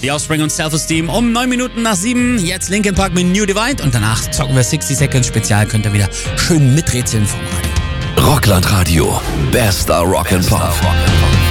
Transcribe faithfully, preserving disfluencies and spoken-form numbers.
The Offspring und Self-Esteem um neun Minuten nach sieben. Jetzt Linkin Park mit New Divide und danach zocken wir sixty Seconds Spezial. Könnt ihr wieder schön miträtseln vom Radio. Rockland Radio. Bester Rock and Pop.